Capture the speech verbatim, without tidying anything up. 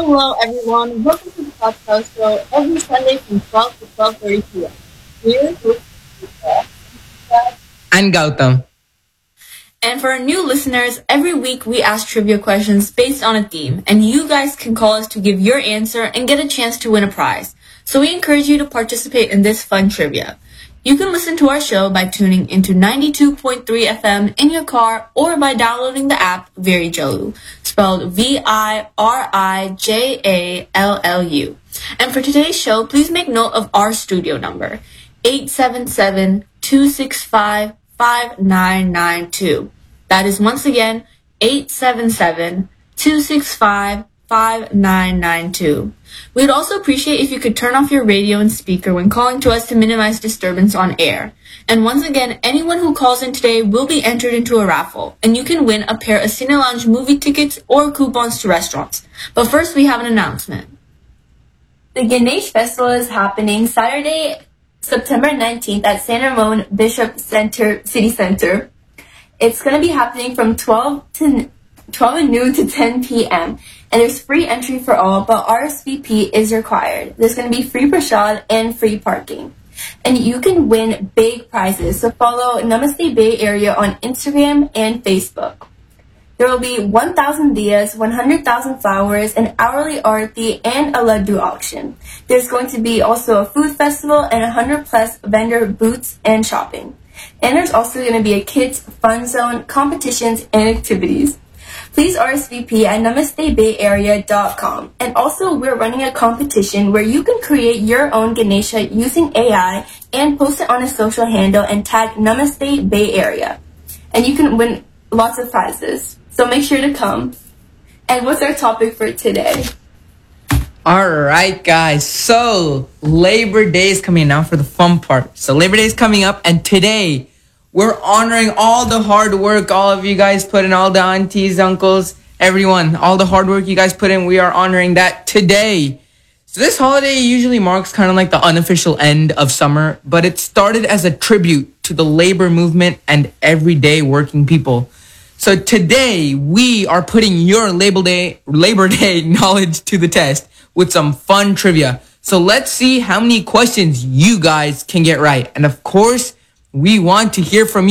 hello everyone. Welcome to the podcast show every Sunday from twelve to twelve thirty p m. We're with And Gautam. And for our new listeners, every week we ask trivia questions based on a theme, and you guys can call us to give your answer and get a chance to win a prize. So we encourage you to participate in this fun trivia. You can listen to our show by tuning into ninety-two point three F M in your car or by downloading the app Virijallu, spelled V I R I J A L L U. And for today's show, please make note of our studio number, eight seven seven, two six five, five nine nine two. That is once again eight seven seven, two six five, five nine nine two. We'd also appreciate if you could turn off your radio and speaker when calling to us to minimize disturbance on air. And once again, anyone who calls in today will be entered into a raffle, and you can win a pair of Cine Lounge movie tickets or coupons to restaurants. But first, we have an announcement. The Ganesh Festival is happening Saturday, September nineteenth at San Ramon Bishop Center, City Center. It's going to be happening from twelve to twelve noon to ten p m and there's free entry for all, but R S V P is required. There's going to be free prasad and free parking. And you can win big prizes, so follow Namaste Bay Area on Instagram and Facebook. There will be one thousand diyas, one hundred thousand flowers, an hourly arati, and a laddu auction. There's going to be also a food festival and one hundred plus vendor booths and shopping. And there's also going to be a kids fun zone, competitions, and activities. Please R S V P at namaste bay area dot com. And also, we're running a competition where you can create your own Ganesha using A I and post it on a social handle and tag Namaste Bay Area. And you can win lots of prizes. So make sure to come. And what's our topic for today? Alright guys, so Labor Day is coming now for the fun part. So Labor Day is coming up, and today we're honoring all the hard work all of you guys put in, all the aunties, uncles, everyone, all the hard work you guys put in. We are honoring that today. So this holiday usually marks kind of like the unofficial end of summer, but it started as a tribute to the labor movement and everyday working people. So today we are putting your Labor Day, Labor Day knowledge to the test with some fun trivia. So let's see how many questions you guys can get right. And of course, we want to hear from you.